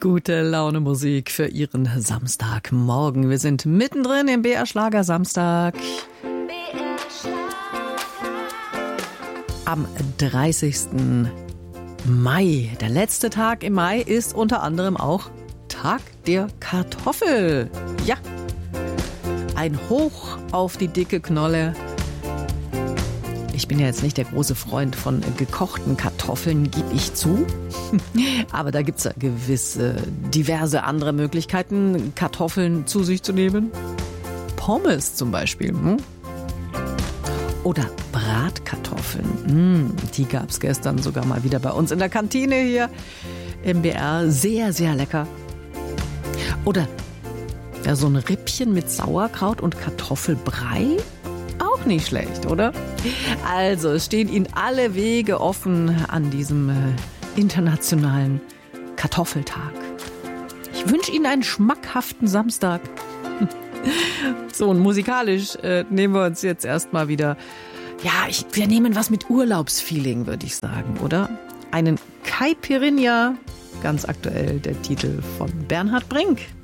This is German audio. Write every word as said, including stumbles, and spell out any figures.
Gute Laune Musik für Ihren Samstagmorgen. Wir sind mittendrin im B R Schlager Samstag. Am dreißigsten Mai. Der letzte Tag im Mai ist unter anderem auch Tag der Kartoffel. Ja, ein Hoch auf die dicke Knolle. Ich bin ja jetzt nicht der große Freund von gekochten Kartoffeln, gebe ich zu. Aber da gibt es ja gewisse, diverse andere Möglichkeiten, Kartoffeln zu sich zu nehmen. Pommes zum Beispiel. Hm? Oder Bratkartoffeln. Hm, die gab es gestern sogar mal wieder bei uns in der Kantine hier im B R. Sehr, sehr lecker. Oder ja, so ein Rippchen mit Sauerkraut und Kartoffelbrei. Auch nicht schlecht, oder? Also, es stehen Ihnen alle Wege offen an diesem äh, internationalen Kartoffeltag. Ich wünsche Ihnen einen schmackhaften Samstag. So, und musikalisch äh, nehmen wir uns jetzt erstmal wieder, ja, ich, wir nehmen was mit Urlaubsfeeling, würde ich sagen, oder? Einen Caipirinha, ganz aktuell der Titel von Bernhard Brink.